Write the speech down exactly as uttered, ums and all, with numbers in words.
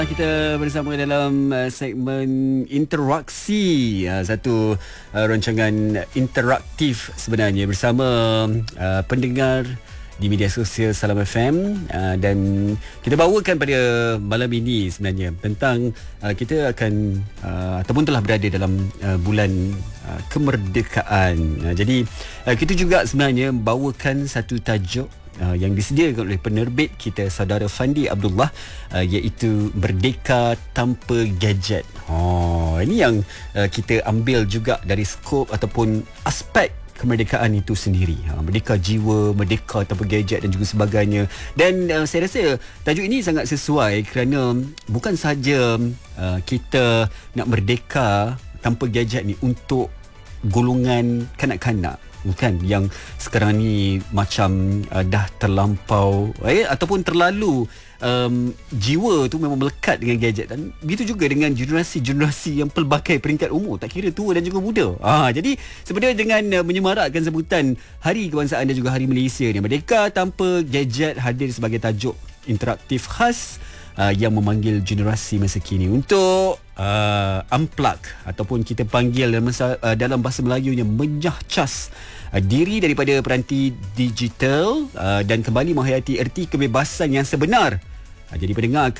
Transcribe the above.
Kita bersama dalam uh, segmen interaksi, uh, satu uh, rancangan interaktif sebenarnya bersama uh, pendengar di media sosial Salam F M, uh, dan kita bawakan pada malam ini sebenarnya tentang uh, kita akan uh, ataupun telah berada dalam uh, bulan uh, kemerdekaan. Uh, jadi uh, kita juga sebenarnya bawakan satu tajuk Uh, yang disediakan oleh penerbit kita, saudara Fandi Abdullah, uh, iaitu Merdeka Tanpa Gadget. Oh, ini yang uh, kita ambil juga dari skop ataupun aspek kemerdekaan itu sendiri. Ha, merdeka jiwa, merdeka tanpa gadget dan juga sebagainya. Dan uh, saya rasa tajuk ini sangat sesuai kerana bukan sahaja uh, kita nak merdeka tanpa gadget ni untuk golongan kanak-kanak, bukan, yang sekarang ni macam uh, dah terlampau eh, ataupun terlalu um, jiwa tu memang melekat dengan gadget. Dan begitu juga dengan generasi-generasi yang pelbagai peringkat umur, tak kira tua dan juga muda. Ah, jadi sebenarnya dengan uh, menyemarakkan sebutan Hari Kebangsaan dan juga Hari Malaysia ni, Merdeka Tanpa Gadget hadir sebagai tajuk interaktif khas uh, yang memanggil generasi masa kini untuk Uh, unplug ataupun kita panggil dalam, masa, uh, dalam bahasa Melayunya menyahcas uh, diri daripada peranti digital uh, dan kembali menghayati erti kebebasan yang sebenar. Uh, jadi pendengar